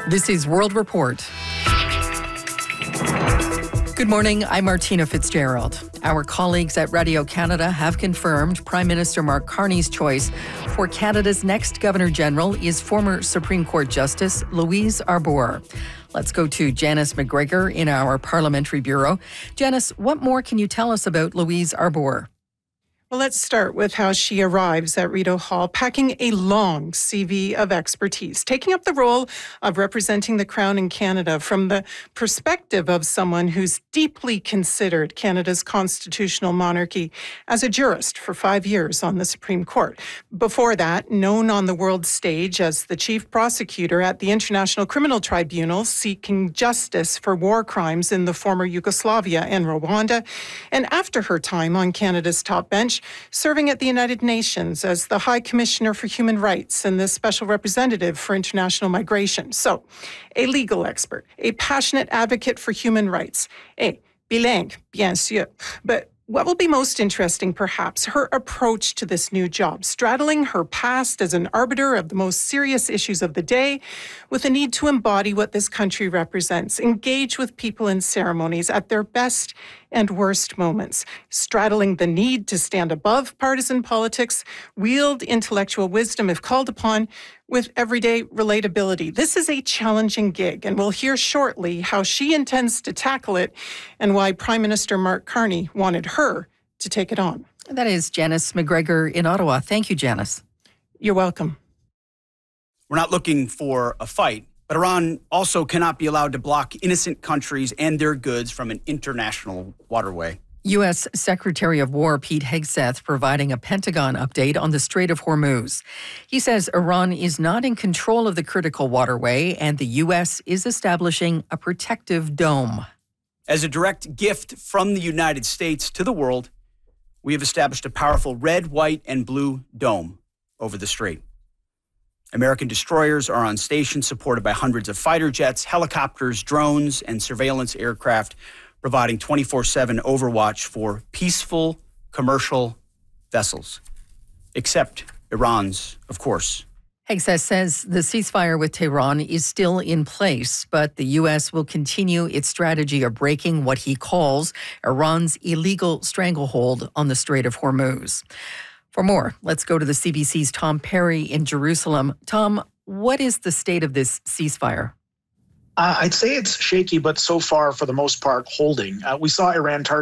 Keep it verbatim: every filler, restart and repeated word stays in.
This is World Report. Good morning, I'm Martina Fitzgerald. Our colleagues at Radio Canada have confirmed Prime Minister Mark Carney's choice for Canada's next Governor-General is former Supreme Court Justice Louise Arbour. Let's go to Janice McGregor in our Parliamentary Bureau. Janice, what more can you tell us about Louise Arbour? Well, let's start with how she arrives at Rideau Hall, packing a long C V of expertise, taking up the role of representing the Crown in Canada from the perspective of someone who's deeply considered Canada's constitutional monarchy as a jurist for five years on the Supreme Court. Before that, known on the world stage as the chief prosecutor at the International Criminal Tribunal, seeking justice for war crimes in the former Yugoslavia and Rwanda, and after her time on Canada's top bench, serving at the United Nations as the High Commissioner for Human Rights and the Special Representative for International Migration. So, a legal expert, a passionate advocate for human rights, a bilingue, bien sûr. But what will be most interesting, perhaps, her approach to this new job, straddling her past as an arbiter of the most serious issues of the day, with a need to embody what this country represents, engage with people in ceremonies at their best and worst moments, straddling the need to stand above partisan politics, wield intellectual wisdom if called upon, with everyday relatability. This is a challenging gig, and we'll hear shortly how she intends to tackle it and why Prime Minister Mark Carney wanted her to take it on. That is Janice McGregor in Ottawa. Thank you, Janice. You're welcome. We're not looking for a fight, but Iran also cannot be allowed to block innocent countries and their goods from an international waterway. U S Secretary of War Pete Hegseth providing a Pentagon update on the Strait of Hormuz. He says Iran is not in control of the critical waterway and the U S is establishing a protective dome. As a direct gift from the United States to the world, we have established a powerful red, white, and blue dome over the strait. American destroyers are on station, supported by hundreds of fighter jets, helicopters, drones, and surveillance aircraft, providing twenty-four seven overwatch for peaceful commercial vessels, except Iran's, of course. Hegseth says the ceasefire with Tehran is still in place, but the U S will continue its strategy of breaking what he calls Iran's illegal stranglehold on the Strait of Hormuz. For more, let's go to the C B C's Tom Perry in Jerusalem. Tom, what is the state of this ceasefire? Uh, I'd say it's shaky, but so far, for the most part, holding. Uh, we saw Iran target